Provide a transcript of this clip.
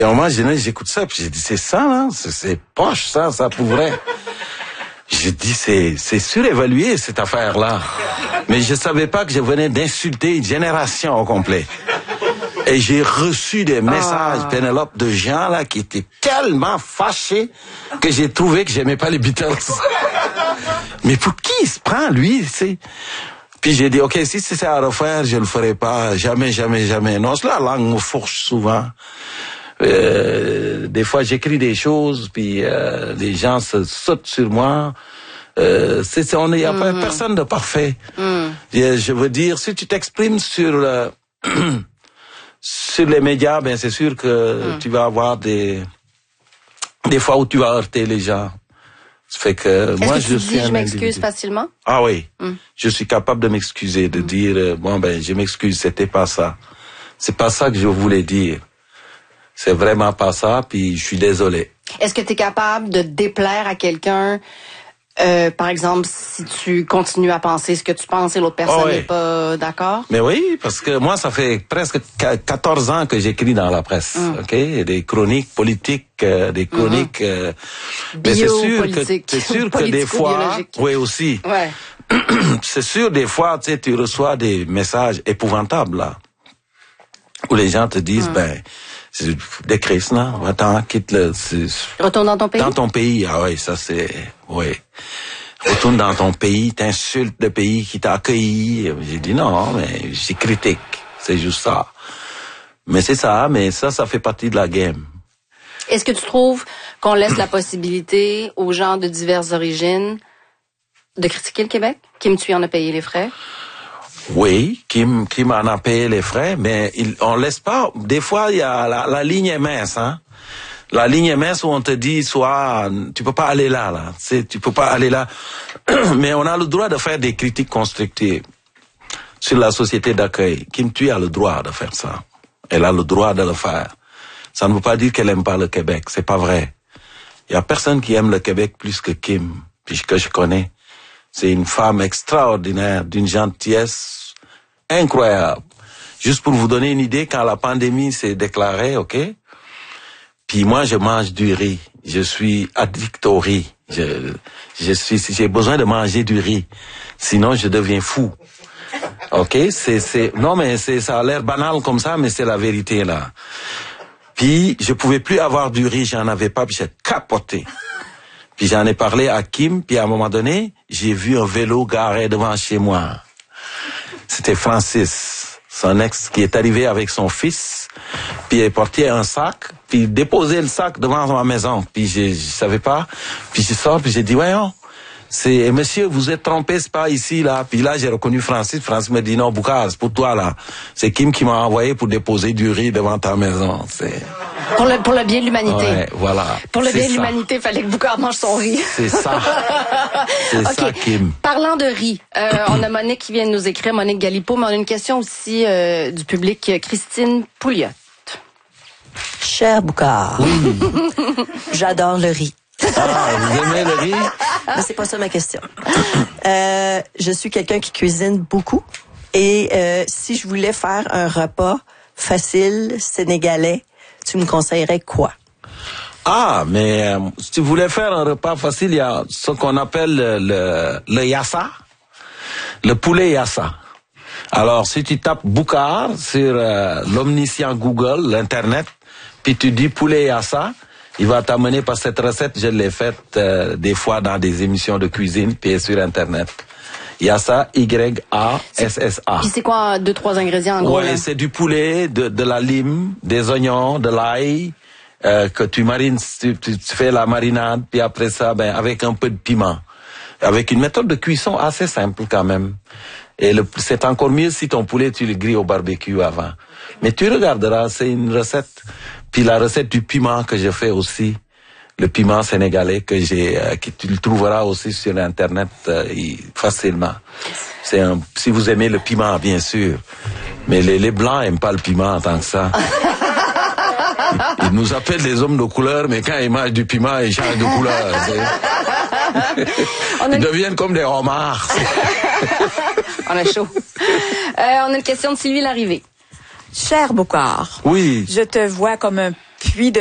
Et au moment, j'écoute ça, puis j'ai dit, c'est ça, là, c'est poche, ça pourrait. J'ai dit, c'est surévalué, cette affaire-là. Mais je savais pas que je venais d'insulter une génération au complet. Et j'ai reçu des messages, Pénélope, de gens, là, qui étaient tellement fâchés que j'ai trouvé que j'aimais pas les Beatles. Mais pour qui il se prend, lui, c'est... Puis j'ai dit, OK, si c'est à refaire, je le ferai pas. Jamais, jamais, jamais. Non, la langue me fourche souvent. Des fois, j'écris des choses, puis les gens se sautent sur moi. Il y a pas personne de parfait. Je veux dire, si tu t'exprimes sur sur les médias, ben c'est sûr que tu vas avoir des fois où tu vas heurter les gens. Ça fait que moi je suis je m'excuse facilement? Ah oui. Je suis capable de m'excuser, de dire bon ben je m'excuse, c'était pas ça. C'est pas ça que je voulais dire. C'est vraiment pas ça, puis je suis désolé. Est-ce que tu es capable de déplaire à quelqu'un, par exemple, si tu continues à penser ce que tu penses et l'autre personne n'est pas d'accord? Mais oui, parce que moi, ça fait presque 14 ans que j'écris dans la presse, ok, des chroniques politiques, des chroniques... mais c'est sûr que des fois... Oui, aussi. Ouais. C'est sûr, des fois, tu sais, tu reçois des messages épouvantables, là, où les gens te disent, ben... C'est des crises, là. Attends, quitte-le. Retourne dans ton pays? Dans ton pays, ah oui, ça c'est... Oui. Retourne dans ton pays, t'insultes le pays qui t'a accueilli. J'ai dit non, mais je critique. C'est juste ça. Mais c'est ça, mais ça fait partie de la game. Est-ce que tu trouves qu'on laisse la possibilité aux gens de diverses origines de critiquer le Québec? Kim Thuy en a payé les frais? Oui, Kim en a payé les frais, mais on laisse pas. Des fois, il y a la ligne est mince, hein. La ligne est mince où on te dit tu peux pas aller là. Tu peux pas aller là. Mais on a le droit de faire des critiques constructives sur la société d'accueil. Kim Thuy a le droit de faire ça. Elle a le droit de le faire. Ça ne veut pas dire qu'elle aime pas le Québec. C'est pas vrai. Il y a personne qui aime le Québec plus que Kim, puisque je connais. C'est une femme extraordinaire, d'une gentillesse incroyable. Juste pour vous donner une idée, quand la pandémie s'est déclarée, ok, puis moi je mange du riz, je suis addict au riz, j'ai besoin de manger du riz, sinon je deviens fou. Ok, non mais ça a l'air banal comme ça, mais c'est la vérité là. Puis je pouvais plus avoir du riz, j'en avais pas, puis j'ai capoté. Puis j'en ai parlé à Kim, puis à un moment donné, j'ai vu un vélo garé devant chez moi. C'était Francis, son ex, qui est arrivé avec son fils, puis il portait un sac, puis il déposait le sac devant ma maison. Puis je savais pas, puis je sors, puis j'ai dit, voyons, monsieur, vous êtes trompé, c'est pas ici, là. Puis là, j'ai reconnu Francis. Francis me dit, non, Boucar, c'est pour toi, là. C'est Kim qui m'a envoyé pour déposer du riz devant ta maison. Pour le bien de l'humanité. Ouais, voilà. Pour le bien de l'humanité, il fallait que Boucar mange son riz. C'est ça. C'est ça, Kim. Parlant de riz, on a Monique qui vient de nous écrire, Monique Galipo, mais on a une question aussi du public, Christine Pouliot. Cher Boucar. Oui. J'adore le riz. Ah, vous aimez le riz? Mais c'est pas ça ma question. Je suis quelqu'un qui cuisine beaucoup et si je voulais faire un repas facile, sénégalais, tu me conseillerais quoi? Ah, mais si tu voulais faire un repas facile, il y a ce qu'on appelle le yassa, le poulet yassa. Alors, si tu tapes Boucar sur l'omniscient Google, l'Internet, puis tu dis poulet yassa, il va t'amener par cette recette, je l'ai faite des fois dans des émissions de cuisine, puis sur Internet. Yassa, Y-A-S-S-A. Puis c'est quoi, 2-3 ingrédients en gros? Oui, c'est du poulet, de la lime, des oignons, de l'ail, que tu marines, tu fais la marinade, puis après ça, ben, avec un peu de piment. Avec une méthode de cuisson assez simple quand même. Et c'est encore mieux si ton poulet, tu le grilles au barbecue avant. Mais tu regarderas, c'est une recette. Puis la recette du piment que je fais aussi, le piment sénégalais que tu le trouveras aussi sur Internet facilement. Si vous aimez le piment, bien sûr. Mais les Blancs aiment pas le piment tant que ça. Ils nous appellent des hommes de couleur, mais quand ils mangent du piment, ils changent de couleur. Ils deviennent comme des homards. On a chaud. On a une question de Sylvie Larrivée. Cher Boucar. Oui. Je te vois comme un cuit de